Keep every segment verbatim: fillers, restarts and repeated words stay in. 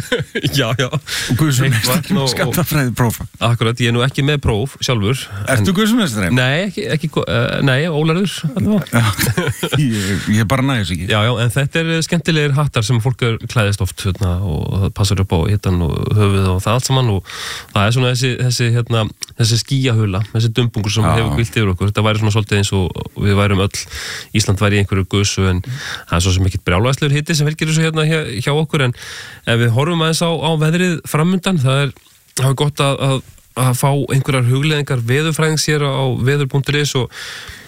Já, já. Og guðsumestari skammtafræði prófa. Akkurat, ég er nú ekki með próf sjálfur. Ertu guðsumestari? Nei, ekki, ekki uh, nei, ólarður ég, ég bara næðis ekki. Já, já, en þetta er skemmtilegir hattar sem fólk er klæðist oft hérna, og það passar upp á hittan og höfuð og það allt saman og það er svona þessi, þessi, hérna, þessi skýjahula, þessi dumbungur sem já. Hefur hvílt yfir okkur. Þetta væri svona svolítið eins og við værum öll, Ísland væri í einhverju gusu en það er svo sem ekkert brjálæðislegur hiti sem fylgir þessu hérna hjá, hjá okkur en ef við horfum aðeins á, á veðrið framundan, það er, það er gott að, að, að fá einhverjar hugleiðingar veðurfræðings hér á veður punktur is og,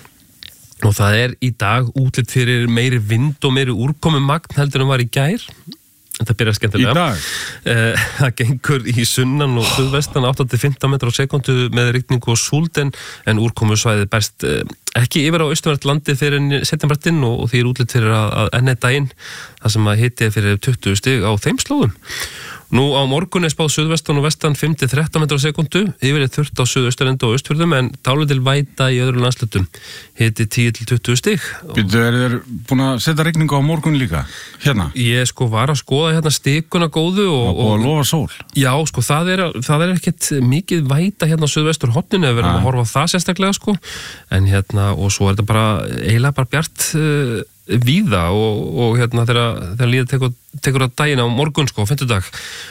og það er í dag útlit fyrir meiri vind og meiri úrkomumagn heldur en var í gær. Það byrjar skemmtilega. Í dag? Eh, það gengur í sunnan og suðvestan átta til fimmtán metra á sekundu með rigningu og súld en, en úrkomusvæðið berst eh, ekki yfir á austanvert landið fyrir setjumrættinn og, og því er útlit fyrir að, að enn eitt daginn það sem að hiti fyrir tuttugu stig á þeim slóðum. Nú á morgun er spáð suðvestan og vestan fimm til þrettán metra á sekundu, yfir er þurrt á suðausturenda og austfjörðum en dálítil væta í öðrum landslutum. Hiti tíu til tuttugu stig. Býttu, er þér búin að setja rigningu á morgun líka? Hérna? Ég sko var að skoða hérna stikuna góðu og... Og, og lofa sól? Já, sko, það er, það er ekkert mikið væta hérna á suðvestur hotninu ef við erum að horfa á það sérstaklega, sko. En hérna, og svo er þetta bara, eiginlega bara bjart... Uh, víða og, og hérna þegar, þegar líða tekur, tekur að daginn á morgun sko, fimmtudag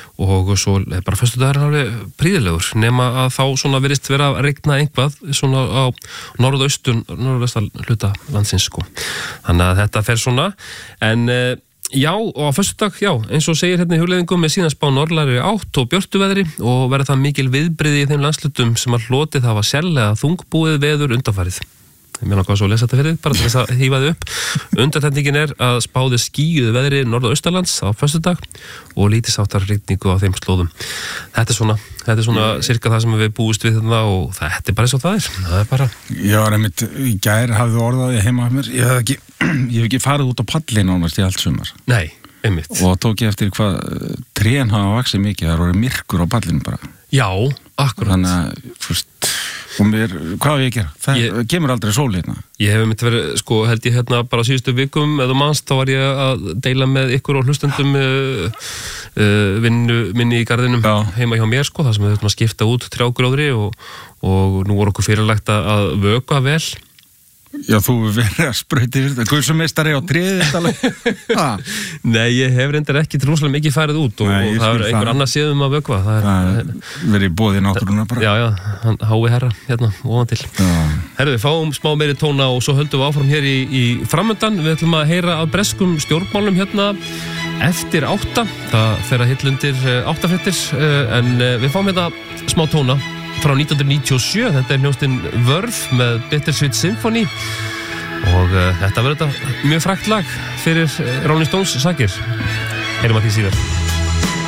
og svo er bara föstudagur alveg príðilegur nema að þá svona virðist vera að regna einhvað svona á norðaustun norðvestan hluta landsins sko. Þannig að þetta fer svona en já og á föstudag já eins og segir hérna í hugleiðingum með síðan spá norðlægri átt og björtuveðri og verða það mikil viðbrigði í þeim landslutum sem að hlotið hafa sérlega þungbúið veður undanfarið. Mér langar svo að lesa þetta fyrir bara til þess að hífa þið upp. Undantekningin er að spáði skýjuðu veðri norð- og austalands á föstudag og lítilsháttar rigningu á þeim slóðum. Þetta er svona, þetta er svona cirka það sem við búist við þarna og þetta er bara eins og það er. Það er bara... Já, einmitt, í gær hafði orðaði heima af mér. Ég hef ekki, ég hef ekki farið út á pallin ánast í allt sumar. Nei, einmitt. Og tók ég eftir hvað trén hafa vaxið mikið. Það voru myrkur á pallinu bara. Já, akkurat. Þannig að, fyrst... Og mér, hvað er ég að gera? Það ég, kemur aldrei sól hérna. Ég hef myndi verið, sko, held ég hérna bara síðustu vikum, eða manns, þá var ég að deila með ykkur og hlustendum uh, uh, vinnu minni í garðinum Já. Heima hjá mér, sko, það sem við þurfum að skipta út trjágróðri og, og nú voru okkur fyrirlagt að vökva vel. Já, þú verður að sprauti fyrir þetta. Guðsumestari á tréði þetta. Nei, ég hef reyndar ekki trúslega mikið farið út og, Nei, og það er einhver annar séðum að vökva. Það er verið bóðið náttúruna bara. Já, já, hann hái herra hérna, ofan til. Herru, við fáum smá meiri tóna og svo höldum við áfram hér í, í framöndan. Við ætlum að heyra af breskum stjórnmálum hérna eftir átta. Það fer að hilla undir áttafréttir en við fáum hérna smá tóna frá nítján hundruð níutíu og sjö, þetta er hljómsveitin Verve með Bittersweet Symphony og uh, þetta verður þetta mjög frægt lag fyrir uh, Rolling Stones sakir. Heyrum að því síðar.